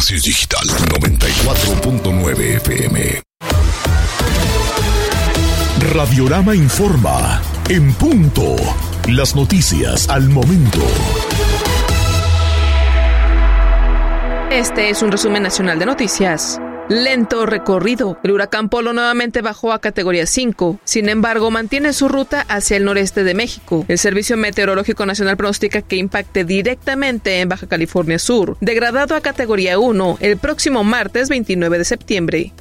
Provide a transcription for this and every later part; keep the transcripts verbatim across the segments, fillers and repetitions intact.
Dosis Digital noventa y cuatro punto nueve F M. Radiorama informa en punto. Las noticias al momento. Este es un resumen nacional de noticias. Lento recorrido. El huracán Polo nuevamente bajó a categoría cinco. Sin embargo, mantiene su ruta hacia el noreste de México. El Servicio Meteorológico Nacional pronostica que impacte directamente en Baja California Sur, degradado a categoría uno el próximo martes veintinueve de septiembre.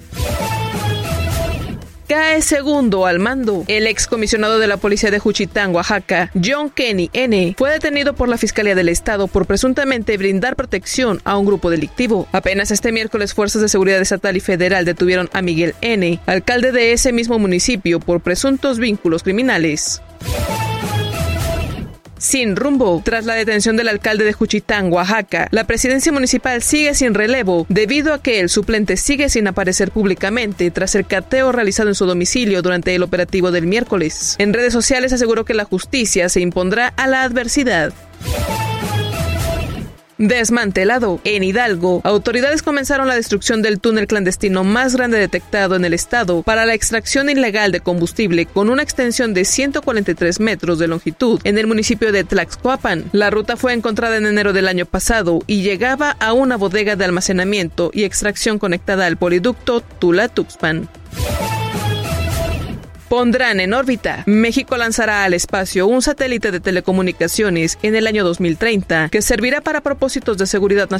Cae segundo al mando. El excomisionado de la policía de Juchitán, Oaxaca, John Kenny N., fue detenido por la Fiscalía del Estado por presuntamente brindar protección a un grupo delictivo. Apenas este miércoles, fuerzas de seguridad estatal y federal detuvieron a Miguel N., alcalde de ese mismo municipio, por presuntos vínculos criminales. Sin rumbo. Tras la detención del alcalde de Juchitán, Oaxaca, la presidencia municipal sigue sin relevo debido a que el suplente sigue sin aparecer públicamente tras el cateo realizado en su domicilio durante el operativo del miércoles. En redes sociales aseguró que la justicia se impondrá a la adversidad. Desmantelado. En Hidalgo, autoridades comenzaron la destrucción del túnel clandestino más grande detectado en el estado para la extracción ilegal de combustible con una extensión de ciento cuarenta y tres metros de longitud en el municipio de Tlaxcoapan. La ruta fue encontrada en enero del año pasado y llegaba a una bodega de almacenamiento y extracción conectada al poliducto Tula-Tuxpan. Pondrán en órbita. México lanzará al espacio un satélite de telecomunicaciones en el año dos mil treinta que servirá para propósitos de seguridad nacional